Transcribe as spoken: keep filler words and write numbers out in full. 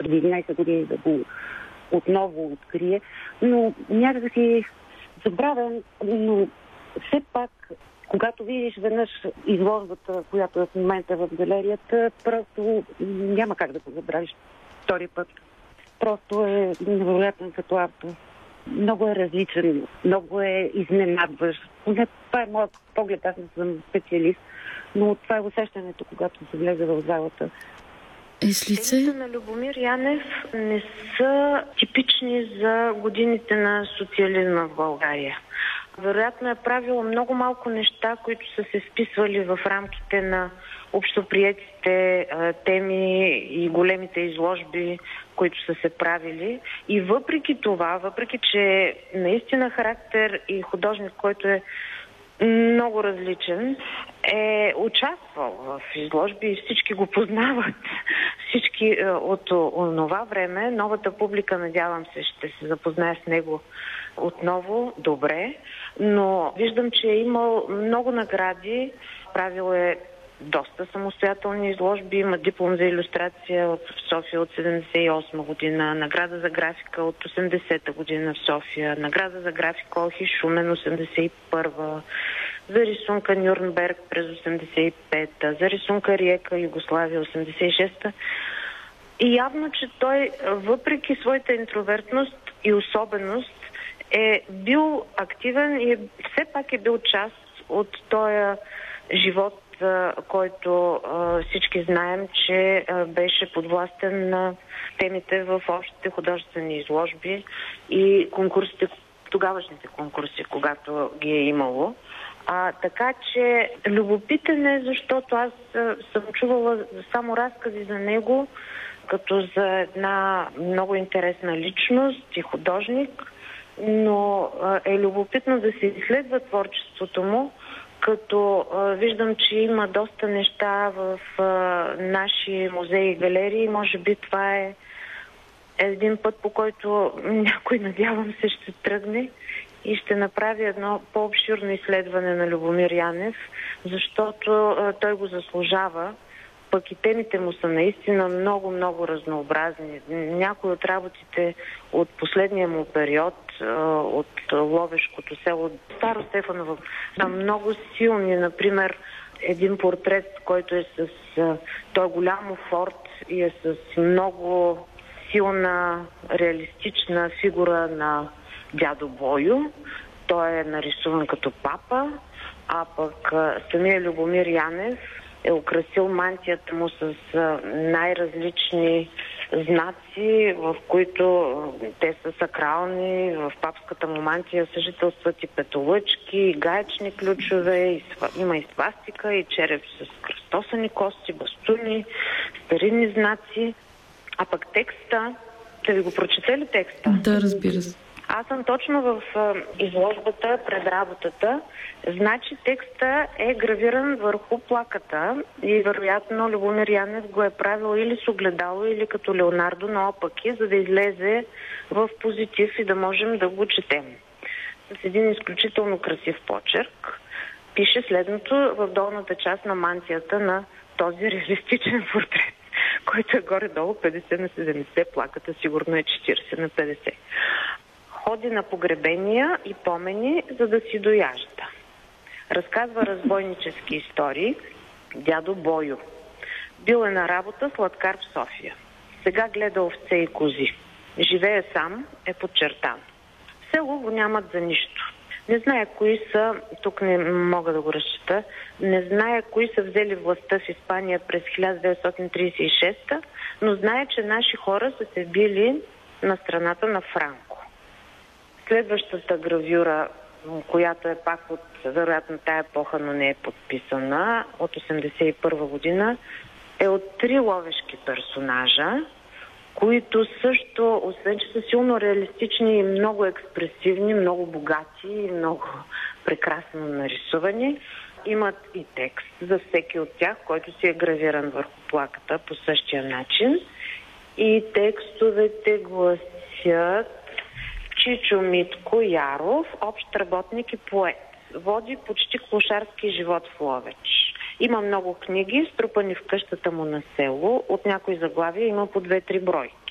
преди единайсет години да го отново открие, но някак си забравям, но все пак, когато видиш веднъж изложбата, която е в момента в галерията, просто няма как да го забравиш втори път. Просто е невероятен като автор. Много е различен, много е изненадващ. Това е моят поглед, аз не съм специалист, но това е усещането, когато се влезе в залата. Темите на Любомир Янев не са типични за годините на социализма в България. Вероятно е правило много малко неща, които са се вписвали в рамките на общоприетите теми и големите изложби, които са се правили. И въпреки това, въпреки че наистина характер и художник, който е много различен, е участвал в изложби и всички го познават. Всички от онова време, новата публика, надявам се, ще се запознае с него отново добре, но виждам, че е имал много награди, правил е доста самостоятелни изложби, има диплом за илюстрация в София от седемдесет и осма година, награда за графика от осемдесета година в София, награда за графика Олхи Шумен осемдесет и първа, за рисунка Нюрнберг през осемдесет и пета, за рисунка Риека Югославия осемдесет и шеста. И явно, че той, въпреки своята интровертност и особеност, е бил активен и все пак е бил част от този живот, който а, всички знаем, че а, беше подвластен на темите в общите художествени изложби и конкурсите, тогавашните конкурси, когато ги е имало. А, така че любопитен е, защото аз а, съм чувала само разкази за него, като за една много интересна личност и художник, но а, е любопитно да се изследва творчеството му, като а, виждам, че има доста неща в а, наши музеи и галерии. Може би това е един път, по който някой, надявам се, ще тръгне и ще направи едно по-обширно изследване на Любомир Янев, защото а, той го заслужава. Пък и темите му са наистина много-много разнообразни. Някои от работите от последния му период, от Ловешкото село Старо Стефаново, са много силни. Например, един портрет, който е с... Той е голям форт и е с много силна, реалистична фигура на дядо Бойо. Той е нарисуван като папа, а пък самия Любомир Янев е украсил мантията му с най-различни знаци, в които те са сакрални. В папската му мантия съжителстват и петолъчки, и гаечни ключове, и сва... има и свастика, и череп с кръстосани кости, бастуни, старинни знаци. А пък текста, да ви го прочете ли текста? Да, разбира се. Аз съм точно в изложбата пред работата. Значи текста е гравиран върху плаката и вероятно Любомир Янев го е правил или с огледало, или като Леонардо наопаки, за да излезе в позитив и да можем да го четем. С един изключително красив почерк пише следното в долната част на мантията на този реалистичен портрет, който е горе-долу петдесет на седемдесет, плаката сигурно е четиридесет на петдесет. Ходи на погребения и помени, за да си дояжда. Разказва разбойнически истории. Дядо Бойо. Бил е на работа сладкар в София. Сега гледа овце и кози. Живее сам, е подчертан. В село го нямат за нищо. Не знае кои са, тук не мога да го разчита, не знае кои са взели властта в Испания през хиляда деветстотин тридесет и шеста, но знае, че наши хора са се били на страната на Франко. Следващата гравюра, която е пак от, вероятно, тая епоха, но не е подписана, от осемдесет и първа година, е от три ловешки персонажа, които също, освен че са силно реалистични и много експресивни, много богати и много прекрасно нарисувани, имат и текст за всеки от тях, който си е гравиран върху плаката по същия начин. И текстовете гласят: Чичо Митко Яров, общ работник и поет. Води почти клошарски живот в Ловеч. Има много книги, струпани в къщата му на село. От някои заглавия има по две-три бройки.